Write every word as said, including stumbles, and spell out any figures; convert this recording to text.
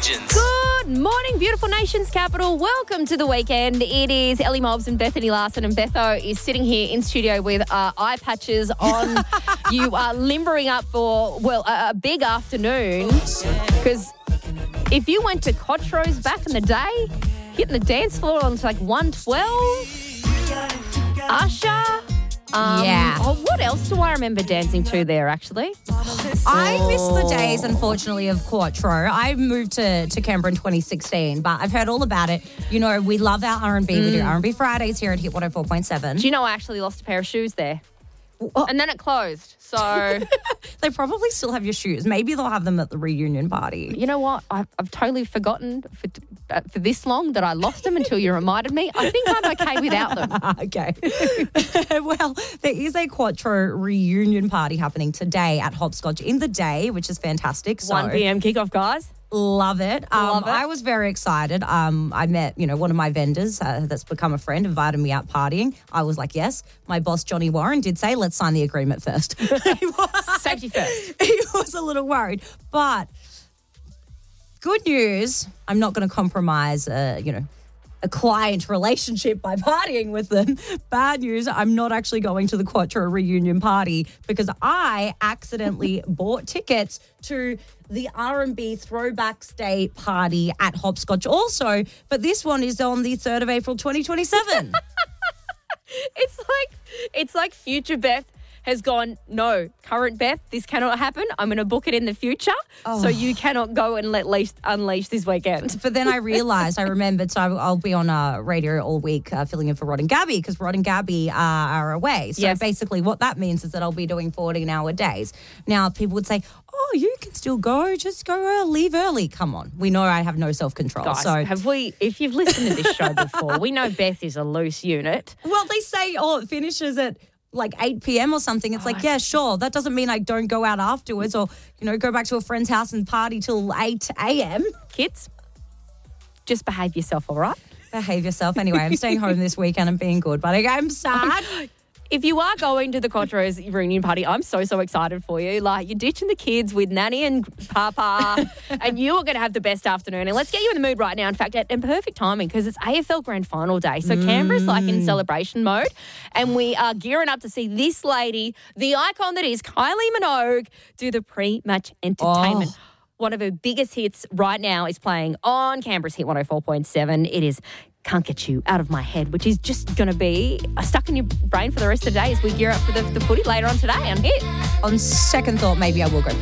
Legends. Good morning, beautiful nation's capital. Welcome to the weekend. It is Ellie Mobbs and Bethany Larson, and Betho is sitting here in studio with uh, eye patches on. You are limbering up for, well, a, a big afternoon, because if you went to Cotro's back in the day, hitting the dance floor on like one twelve, Usher. Um, Yeah. Oh, what else do I remember dancing to there, actually? I miss the days, unfortunately, of Quattro. I moved to, to Canberra in twenty sixteen, but I've heard all about it. You know, we love our R and B. We do R and B Fridays here at Hit one oh four point seven. Do you know I actually lost a pair of shoes there? Oh. And then it closed. So, They probably still have your shoes. Maybe they'll have them at the reunion party. you know what? I've, I've totally forgotten for, uh, for this long that I lost them until you reminded me. I think I'm okay without them. Okay. Well, there is a Quattro reunion party happening today at Hopscotch in the day, which is fantastic. So one p.m. kickoff, guys. Love it. Um, Love it. I was very excited. Um, I met, you know, one of my vendors uh, that's become a friend, invited me out partying. I was like, yes. My boss, Johnny Warren, did say, let's sign the agreement first. He was- Safety first. He was a little worried. But good news, I'm not going to compromise, uh, you know, a client relationship by partying with them. Bad news, I'm not actually going to the Quattro reunion party because I accidentally bought tickets to the R and B Throwbacks Day party at Hopscotch also, but this one is on the third of April twenty twenty-seven. It's like it's like future Beth has gone, no, current Beth, this cannot happen. I'm going to book it in the future. So you cannot go and let least unleash this weekend. But then I realised, I remembered, so I'll be on uh, radio all week uh, filling in for Rod and Gabby because Rod and Gabby uh, are away. So Yes. basically what that means is that I'll be doing fourteen-hour days. Now, people would say, oh, you can still go, just go uh, leave early. Come on. We know I have no self-control. Guys, so, have we, if you've listened to this show before, we know Beth is a loose unit. well, they say, oh, it finishes at like eight p.m. or something. It's like, yeah, sure. That doesn't mean I don't go out afterwards or, you know, go back to a friend's house and party till eight a.m. Kids, just behave yourself, all right? Behave yourself. Anyway, I'm staying home this weekend and being good, but I'm sad. If you are going to the Quattro's reunion party, I'm so, so excited for you. Like, you're ditching the kids with Nanny and Papa, and you are going to have the best afternoon. And let's get you in the mood right now. In fact, and perfect timing because it's A F L Grand Final day. So Canberra's like in celebration mode, and we are gearing up to see this lady, the icon that is Kylie Minogue, do the pre-match entertainment. Oh. One of her biggest hits right now is playing on Canberra's Hit one oh four point seven. It is Can't Get You Out of My Head, which is just going to be stuck in your brain for the rest of the day as we gear up for the, the footy later on today on Hit. On second thought, maybe I will go